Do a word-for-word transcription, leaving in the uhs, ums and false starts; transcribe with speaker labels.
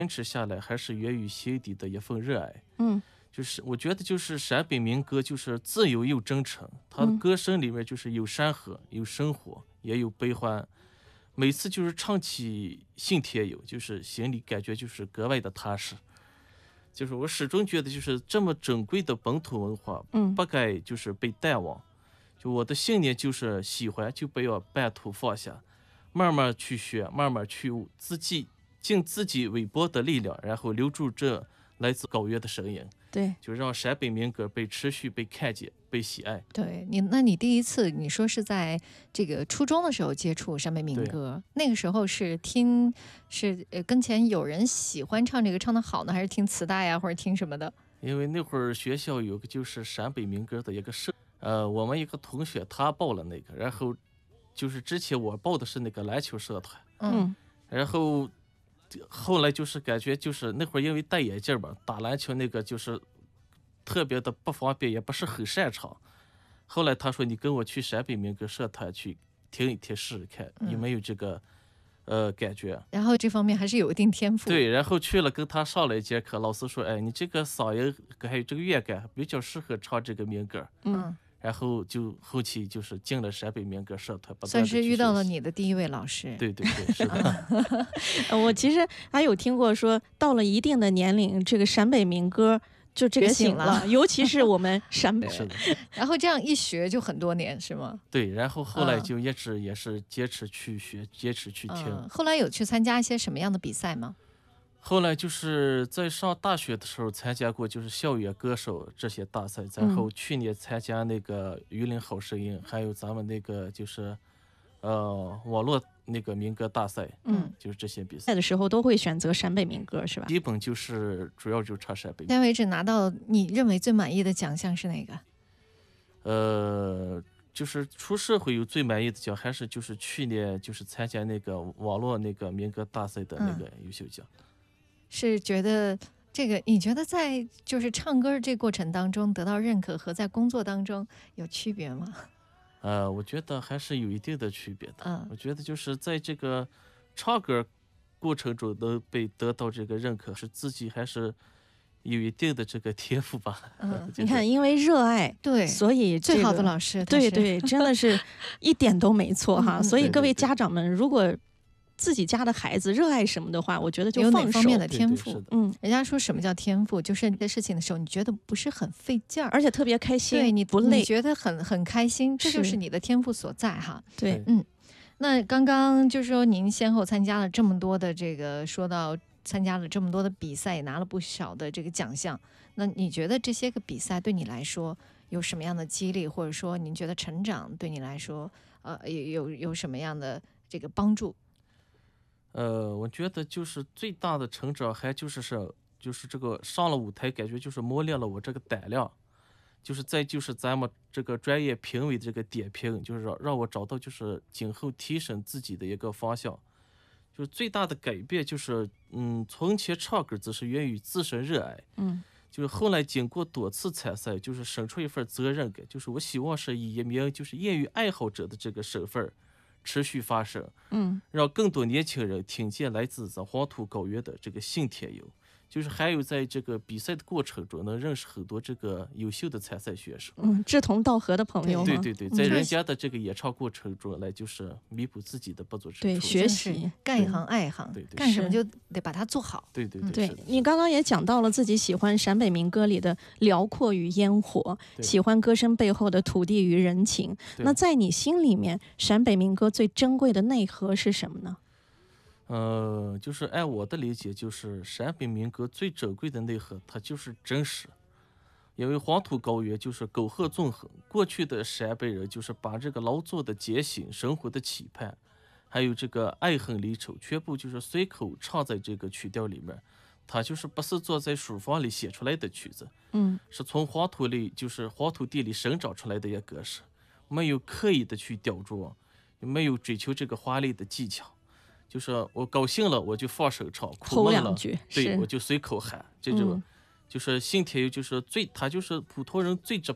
Speaker 1: 坚持下来还是源于心底的一份热爱。
Speaker 2: 嗯，
Speaker 1: 就是我觉得就是陕北民歌就是自由又真诚，它的歌声里面就是有山河，有生活，也有悲欢。每次就是唱起信天游，就是心里感觉就是格外的踏实。就是我始终觉得就是这么珍贵的本土文化，
Speaker 2: 嗯，
Speaker 1: 不该就是被淡忘。就我的信念就是喜欢就不要半途放下，慢慢去学，慢慢去悟，自己尽自己微薄的力量，然后留住这来自高原的声音。
Speaker 2: 对，
Speaker 1: 就让陕北民歌被持续被看见、被喜爱。
Speaker 3: 对你，那你第一次你说是在这个初中的时候接触陕北民歌，那个时候是听是呃跟前有人喜欢唱这个唱得好呢，还是听磁带呀、啊，或者听什么的？
Speaker 1: 因为那会儿学校有个就是陕北民歌的一个社，呃，我们一个同学他报了那个，然后就是之前我报的是那个篮球社团，
Speaker 2: 嗯，
Speaker 1: 然后。后来就是感觉就是那会儿因为戴眼镜吧，打篮球那个就是特别的不方便，也不是很擅长。后来他说你跟我去陕北民歌社团去听一听试试看，有没有这个呃感觉。
Speaker 3: 然后这方面还是有一定天赋。
Speaker 1: 对，然后去了跟他上了一节课，老师说，哎，你这个嗓音还有这个乐感比较适合唱这个民歌。
Speaker 3: 嗯。
Speaker 1: 然后就后期就是进了陕北民歌社团，
Speaker 3: 算是遇到了你的第一位老师。
Speaker 1: 对对对，是的。
Speaker 2: 我其实还有听过说，到了一定的年龄，这个陕北民歌就这个醒了，尤其是我们陕北。
Speaker 1: 是的。
Speaker 3: 然后这样一学就很多年，是吗？
Speaker 1: 对，然后后来就一直也是坚持去学，坚持去听。
Speaker 3: 嗯、后来有去参加一些什么样的比赛吗？
Speaker 1: 后来就是在上大学的时候参加过就是校园歌手这些大赛，然后去年参加那个榆林好声音，还有咱们那个就是呃网络那个民歌大赛，
Speaker 2: 嗯，
Speaker 1: 就是这些比赛
Speaker 2: 在的时候都会选择陕北民歌是吧？
Speaker 1: 基本就是主要就唱陕北。
Speaker 3: 现在为止拿到你认为最满意的奖项是哪个？
Speaker 1: 呃，就是出社会有最满意的奖，还是就是去年就是参加那个网络那个民歌大赛的那个优秀奖。嗯，
Speaker 3: 是觉得这个，你觉得在就是唱歌这过程当中得到认可和在工作当中有区别吗？
Speaker 1: 呃，我觉得还是有一定的区别的。
Speaker 3: 嗯，
Speaker 1: 我觉得就是在这个唱歌过程中能被得到这个认可，是自己还是有一定的这个天赋吧。
Speaker 3: 嗯，
Speaker 2: 你看，因为热爱，
Speaker 3: 对，
Speaker 2: 所以、这个、
Speaker 3: 最好的老师，
Speaker 2: 对对，真的是一点都没错哈。所以各位家长们，如果自己家的孩子热爱什么的话，我觉得就放手。
Speaker 3: 有哪方面的天赋？
Speaker 1: 对对
Speaker 3: 嗯，人家说什么叫天赋，就是你的事情的时候，你觉得不是很费劲儿，
Speaker 2: 而且特别开心，
Speaker 3: 对你
Speaker 2: 不累，
Speaker 3: 你觉得很很开心，这就是你的天赋所在哈。
Speaker 2: 对，
Speaker 3: 嗯，那刚刚就说您先后参加了这么多的这个，说到参加了这么多的比赛，也拿了不少的这个奖项。那你觉得这些个比赛对你来说有什么样的激励，或者说您觉得成长对你来说，呃，有有有什么样的这个帮助？
Speaker 1: 呃，我觉得就是最大的成长，还就是是就是这个上了舞台，感觉就是磨练了我这个胆量，就是再就是咱们这个专业评委的这个点评，就是让让我找到就是今后提升自己的一个方向。就是最大的改变就是，嗯，从前唱歌只是源于自身热爱，
Speaker 2: 嗯，
Speaker 1: 就是后来经过多次参赛，就是生出一份责任感，就是我希望是以一名就是业余爱好者的这个身份持续发声，
Speaker 2: 嗯，
Speaker 1: 让更多年轻人听见来自咱黄土高原的这个信天游，就是还有在这个比赛的过程中能认识很多这个优秀的参赛选手，
Speaker 2: 嗯，志同道合的朋友，
Speaker 1: 对对对，在人家的这个演唱过程中来就是弥补自己的不足之处，
Speaker 2: 对，学习
Speaker 3: 干一行爱一行，
Speaker 1: 对对，
Speaker 3: 干什么就得把它做好，
Speaker 1: 对对
Speaker 2: 对。对，你刚刚也讲到了自己喜欢陕北民歌里的辽阔与烟火，喜欢歌声背后的土地与人情。那在你心里面，陕北民歌最珍贵的内核是什么呢？
Speaker 1: 呃，就是按我的理解，就是陕北民歌最珍贵的内核，它就是真实。因为黄土高原就是沟壑纵横，过去的陕北人就是把这个劳作的艰辛、生活的期盼，还有这个爱恨离愁，全部就是随口唱在这个曲调里面。它就是不是坐在书房里写出来的曲子，
Speaker 2: 嗯，
Speaker 1: 是从黄土里就是黄土地里生长出来的一个歌声，没有刻意的去雕琢，也没有追求这个华丽的技巧。就是我高兴了我就放手唱，苦闷了对我就随口喊，这种、嗯、就是信天游就是最他就是普通人最直